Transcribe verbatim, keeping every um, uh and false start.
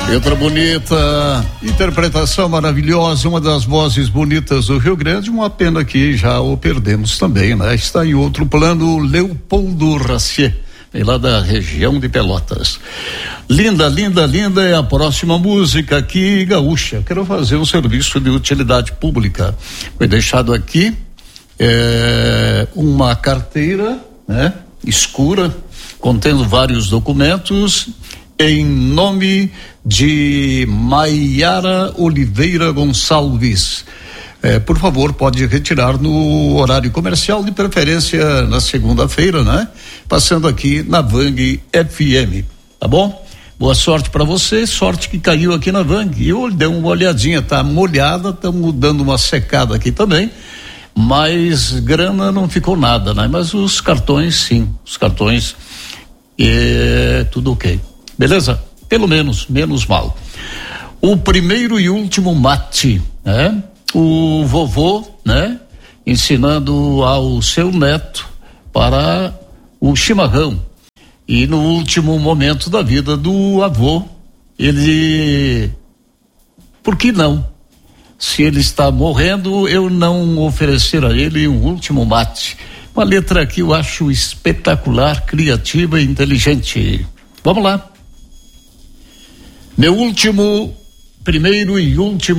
Letra bonita, interpretação maravilhosa, uma das vozes bonitas do Rio Grande, uma pena que já o perdemos também, né? Está em outro plano, Leopoldo Racier, vem lá da região de Pelotas. Linda, linda, linda é a próxima música aqui, gaúcha. Quero fazer um serviço de utilidade pública. Foi deixado aqui é, uma carteira, né? Escura, contendo vários documentos, em nome de Maiara Oliveira Gonçalves. É, por favor, pode retirar no horário comercial, de preferência na segunda-feira, né? Passando aqui na Vang F M, tá bom? Boa sorte para você, sorte que caiu aqui na Vang. Eu dei uma olhadinha, tá molhada, estamos dando uma secada aqui também, mas grana não ficou nada, né? Mas os cartões, sim, os cartões, é tudo ok. Beleza? Pelo menos, menos mal. O primeiro e último mate, né? O vovô, né? Ensinando ao seu neto para o chimarrão. E no último momento da vida do avô, ele, por que não? Se ele está morrendo, eu não oferecer a ele um último mate. Uma letra que eu acho espetacular, criativa e inteligente. Vamos lá. Meu último, primeiro e último